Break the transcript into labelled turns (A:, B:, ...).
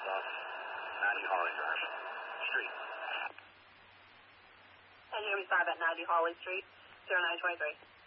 A: off 90 Harley Drive. Street.
B: Engine 5 at 90 Harley Street, 0923.